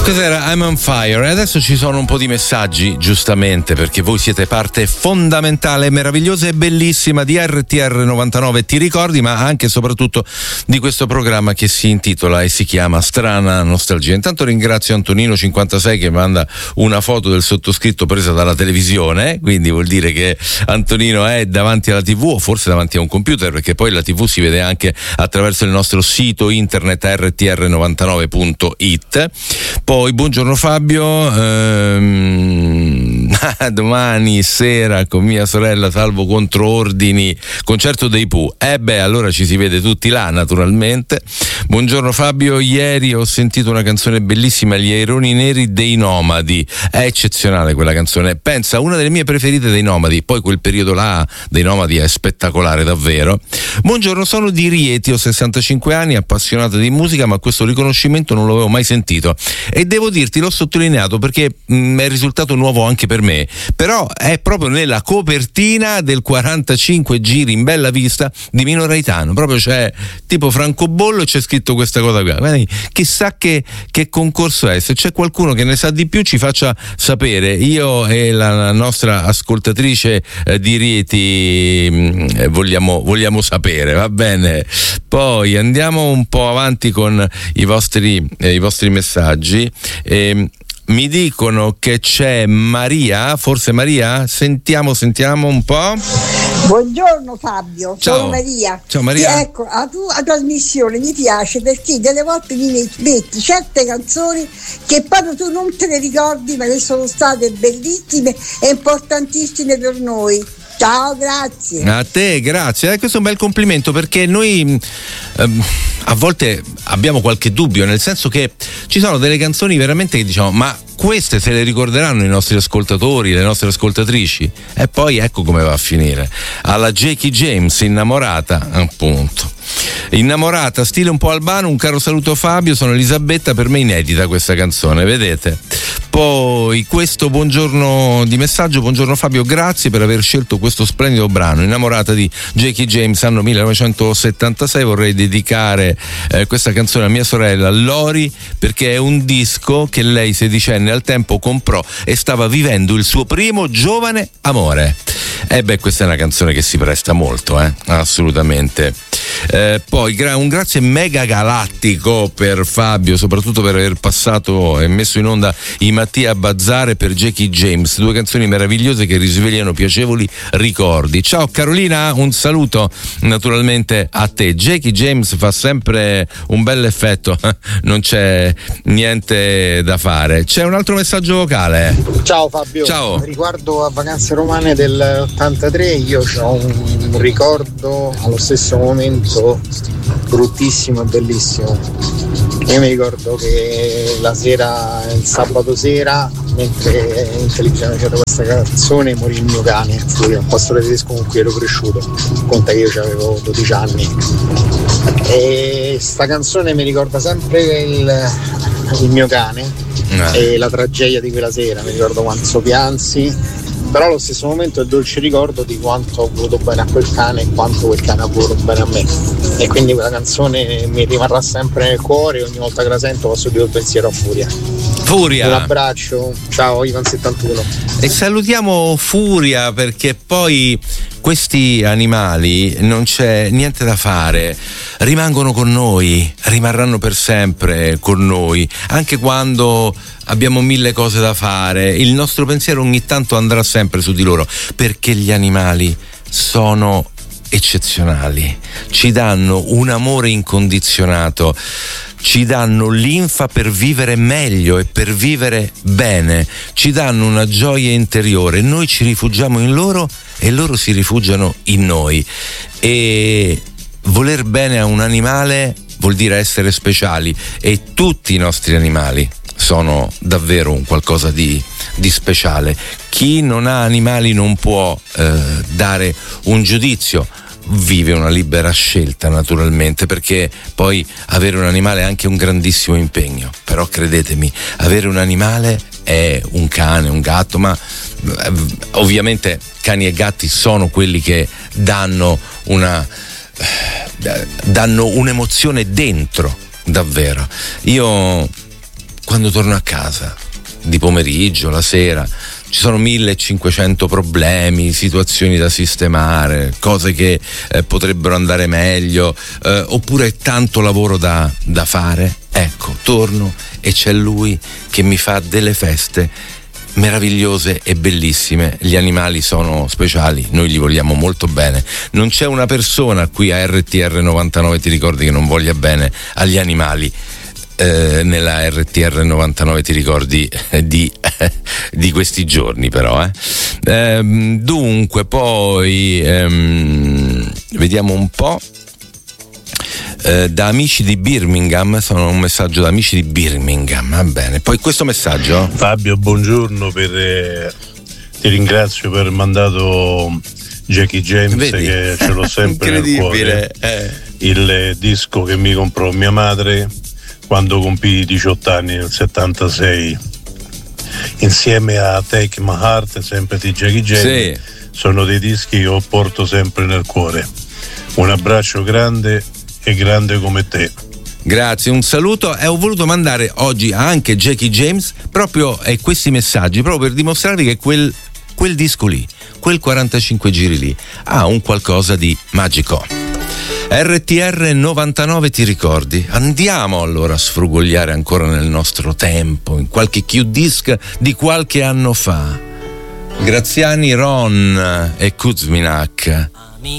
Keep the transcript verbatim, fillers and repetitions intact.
Cos'era I'm on Fire? E adesso ci sono un po' di messaggi, giustamente, perché voi siete parte fondamentale, meravigliosa e bellissima di R T R novantanove, ti ricordi, ma anche e soprattutto di questo programma che si intitola e si chiama Strana Nostalgia. Intanto ringrazio Antonino cinquantasei che manda una foto del sottoscritto presa dalla televisione, quindi vuol dire che Antonino è davanti alla tivù o forse davanti a un computer, perché poi la tivù si vede anche attraverso il nostro sito internet R T R novantanove punto it. Poi buongiorno Fabio, ehm, domani sera con mia sorella salvo controordini, concerto dei Pooh. Eh beh, allora ci si vede tutti là naturalmente. Buongiorno Fabio, ieri ho sentito una canzone bellissima, Gli aironi neri dei Nomadi, è eccezionale quella canzone, pensa, una delle mie preferite dei Nomadi, poi quel periodo là dei Nomadi è spettacolare davvero. Buongiorno, sono di Rieti, ho sessantacinque anni, appassionato di musica, ma questo riconoscimento non l'avevo mai sentito e devo dirti, l'ho sottolineato perché mh, è risultato nuovo anche per me, però è proprio nella copertina del quarantacinque giri in bella vista di Mino Raitano, proprio c'è tipo francobollo e c'è scritto questa cosa qua. Quindi, chissà che, che concorso è, se c'è qualcuno che ne sa di più ci faccia sapere, io e la, la nostra ascoltatrice eh, di Rieti mh, vogliamo, vogliamo sapere, va bene? Poi andiamo un po' avanti con i vostri, eh, i vostri messaggi. Eh, mi dicono che c'è Maria, forse Maria? Sentiamo, sentiamo un po'. Buongiorno Fabio, Ciao. sono Maria. Ciao Maria. Sì, ecco, la tua trasmissione mi piace perché delle volte mi metti certe canzoni che proprio tu non te le ricordi, ma che sono state bellissime e importantissime per noi. Ciao, grazie. A te, grazie. Eh, questo è un bel complimento perché noi ehm, a volte abbiamo qualche dubbio, nel senso che ci sono delle canzoni veramente che diciamo, ma queste se le ricorderanno i nostri ascoltatori, le nostre ascoltatrici? E poi ecco come va a finire. Alla Jackie James, Innamorata, appunto. Innamorata, stile un po' albano, un caro saluto Fabio, sono Elisabetta, per me inedita questa canzone, vedete? Poi questo buongiorno di messaggio, buongiorno Fabio, grazie per aver scelto questo splendido brano, Innamorata di Jackie James, anno millenovecentosettantasei. Vorrei dedicare eh, questa canzone a mia sorella Lori perché è un disco che lei sedicenne al tempo comprò e stava vivendo il suo primo giovane amore. E beh, questa è una canzone che si presta molto, eh? Assolutamente. Eh, poi gra- un grazie mega galattico per Fabio, soprattutto per aver passato e messo in onda i Mattia Bazzare per Jackie James, due canzoni meravigliose che risvegliano piacevoli ricordi. Ciao Carolina, un saluto naturalmente a te. Jackie James fa sempre un bel effetto, non c'è niente da fare. C'è un altro messaggio vocale. Ciao Fabio. Ciao. Riguardo a Vacanze Romane del ottantatré, io ho un ricordo allo stesso momento bruttissimo e bellissimo. Io mi ricordo che la sera, il sabato sera, mentre in televisione c'era questa canzone, morì il mio cane, Furia, un pastore tedesco con cui ero cresciuto. Conta che io avevo dodici anni. E sta canzone mi ricorda sempre il, il mio cane eh. e la tragedia di quella sera. Mi ricordo quanto piansi, però allo stesso momento è il dolce ricordo di quanto ho voluto bene a quel cane e quanto quel cane ha voluto bene a me, e quindi quella canzone mi rimarrà sempre nel cuore e ogni volta che la sento posso dire il pensiero a Furia. Furia, un abbraccio, ciao Ivan settantuno. E salutiamo Furia perché poi questi animali non c'è niente da fare, rimangono con noi, rimarranno per sempre con noi, anche quando abbiamo mille cose da fare, il nostro pensiero ogni tanto andrà sempre su di loro, perché gli animali sono eccezionali, ci danno un amore incondizionato, ci danno linfa per vivere meglio e per vivere bene, ci danno una gioia interiore, noi ci rifugiamo in loro e loro si rifugiano in noi, e voler bene a un animale vuol dire essere speciali, e tutti i nostri animali sono davvero un qualcosa di, di speciale. Chi non ha animali non può eh, dare un giudizio, vive una libera scelta naturalmente, perché poi avere un animale è anche un grandissimo impegno, però credetemi, avere un animale è un cane, un gatto, ma eh, ovviamente cani e gatti sono quelli che danno una eh, danno un'emozione dentro, davvero. Io quando torno a casa, di pomeriggio, la sera, ci sono millecinquecento problemi, situazioni da sistemare, cose che eh, potrebbero andare meglio, eh, oppure tanto lavoro da, da fare. Ecco, torno e c'è lui che mi fa delle feste meravigliose e bellissime. Gli animali sono speciali, noi li vogliamo molto bene. Non c'è una persona qui a R T R novantanove, ti ricordi, che non voglia bene agli animali. Eh, nella R T R novantanove ti ricordi eh, di, eh, di questi giorni, però eh. Eh, dunque poi ehm, vediamo un po'. Eh, da amici di Birmingham, sono un messaggio da amici di Birmingham, va bene. Poi questo messaggio: Fabio, buongiorno, per, eh, ti ringrazio per aver mandato Jackie James. Vedi? Che ce l'ho sempre nel cuore, eh. il eh, disco che mi comprò mia madre quando compì diciotto anni nel settantasei, insieme a Take My Heart, sempre di Jackie James. Sì. Sono dei dischi che io porto sempre nel cuore. Un abbraccio grande e grande come te. Grazie, un saluto. E ho voluto mandare oggi anche Jackie James proprio eh, questi messaggi, proprio per dimostrarvi che quel, quel disco lì, quel quarantacinque giri lì, ha un qualcosa di magico. R T R novantanove, ti ricordi? Andiamo allora a sfrugogliare ancora nel nostro tempo, in qualche Q-disc di qualche anno fa. Graziani, Ron e Kuzminak.